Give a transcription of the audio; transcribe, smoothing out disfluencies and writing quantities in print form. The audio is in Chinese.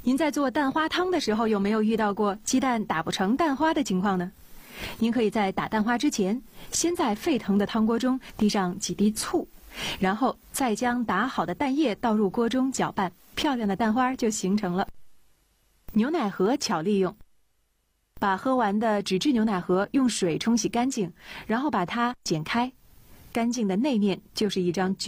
您在做蛋花汤的时候，有没有遇到过鸡蛋打不成蛋花的情况呢？您可以在打蛋花之前，先在沸腾的汤锅中滴上几滴醋，然后再将打好的蛋液倒入锅中搅拌，漂亮的蛋花就形成了。牛奶盒巧利用，把喝完的纸质牛奶盒用水冲洗干净，然后把它剪开，干净的内面就是一张